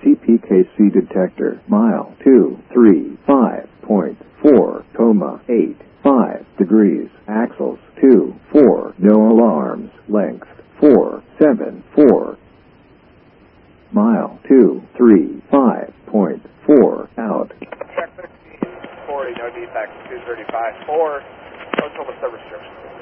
CPKC detector. Mile 235.4, 85 degrees. Axles 2-4, no alarms. Length 474. Mile 235.4, out. Check 1340, no defects, 235.4, Oklahoma service restriction.